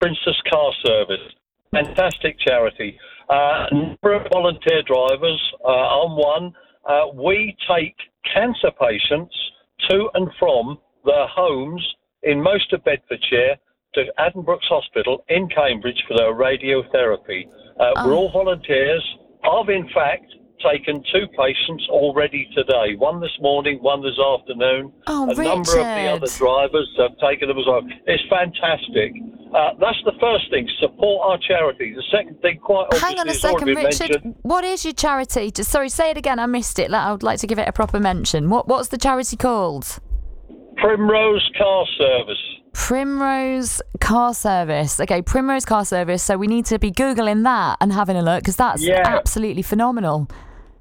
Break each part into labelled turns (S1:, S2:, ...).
S1: Princess Car Service. Fantastic charity. Number of volunteer drivers. I'm one. We take cancer patients to and from their homes in most of Bedfordshire to Addenbrooke's Hospital in Cambridge for their radiotherapy. We're all volunteers. I've, in fact, taken 2 patients already today. One this morning, one this afternoon.
S2: Oh,
S1: a number of the other drivers have taken them as well. It's fantastic. That's the first thing, support our charity. The second thing, quite obviously,
S2: hang on a second, Richard.
S1: mentioned.
S2: What is your charity? Sorry, say it again. I missed it. I would like to give it a proper mention. What's the charity called?
S1: Primrose Car Service.
S2: Primrose Car Service. Okay, Primrose Car Service. So we need to be Googling that and having a look, because that's absolutely phenomenal.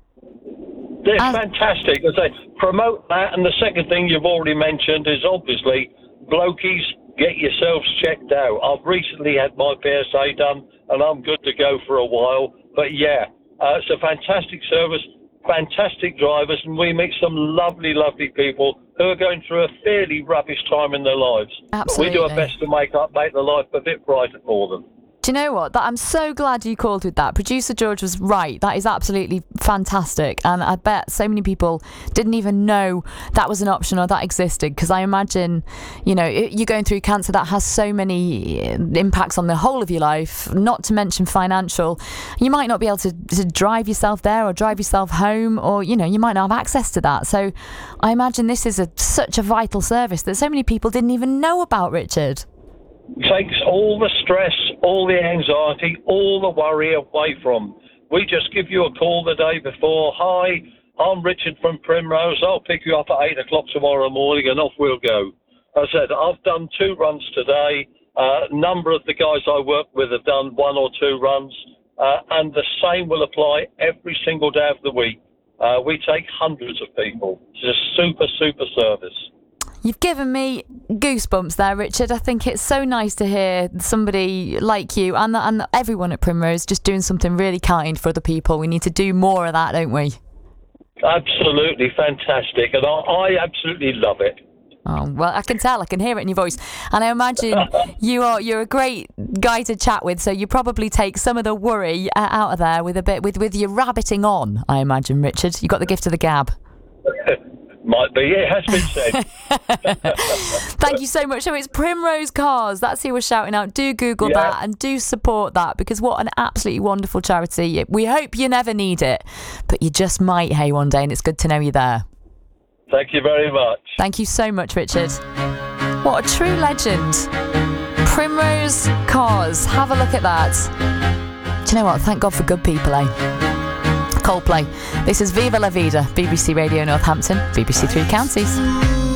S1: They're fantastic. As I promote that, and the second thing you've already mentioned is obviously, blokies, get yourselves checked out. I've recently had my PSA done, and I'm good to go for a while. But it's a fantastic service, fantastic drivers, and we meet some lovely, lovely people who are going through a fairly rubbish time in their lives.
S2: Absolutely.
S1: But we do our best to make their life a bit brighter for them.
S2: Do you know what? I'm so glad you called with that. Producer George was right. That is absolutely fantastic. And I bet so many people didn't even know that was an option or that existed. Because I imagine, you're going through cancer that has so many impacts on the whole of your life, not to mention financial. You might not be able to drive yourself there or drive yourself home, or, you might not have access to that. So I imagine this is such a vital service that so many people didn't even know about, Richard.
S1: Takes all the stress, all the anxiety, all the worry away from. We just give you a call the day before. Hi, I'm Richard from Primrose. I'll pick you up at 8 o'clock tomorrow morning, and off we'll go. As I said, I've done 2 runs today. A number of the guys I work with have done 1 or 2 runs, and the same will apply every single day of the week. We take hundreds of people. It's a super, super service.
S2: You've given me goosebumps there, Richard. I think it's so nice to hear somebody like you and everyone at Primrose just doing something really kind for other people. We need to do more of that, don't we?
S1: Absolutely fantastic, and I absolutely love it.
S2: Oh, well, I can tell. I can hear it in your voice. And I imagine you're a great guy to chat with, so you probably take some of the worry out of there with your rabbiting on, I imagine, Richard. You've got the gift of the gab.
S1: Might be, it has been said.
S2: Thank you so much. So it's Primrose Cars. That's who we're shouting out. Do Google that and do support that, because what an absolutely wonderful charity. We hope you never need it, but you just might, hey, one day, and it's good to know you're there.
S1: Thank you very much.
S2: Thank you so much, Richard. What a true legend. Primrose Cars. Have a look at that. Do you know what? Thank God for good people, eh? Coldplay. This is Viva La Vida, BBC Radio Northampton, BBC Three Counties.